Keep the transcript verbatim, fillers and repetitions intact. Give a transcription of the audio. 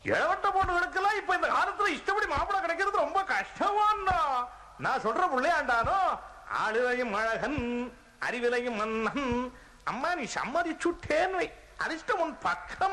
இளவட்ட பொண்ணுகளுக்கெல்லாம் இப்ப இந்த காலத்துல இஷ்டப்படி மாப்பிளை கிடைக்கிறது ரொம்ப கஷ்டமாண்டா. நான் சொல்ற பிள்ளையாண்டானோ ஆளுவையும் அழகன் அறிவிலையும் மன்னன். அம்மா நீ சம்மதிச்சுட்டேன்னு அதிர்ஷ்டம் உன் பக்கம்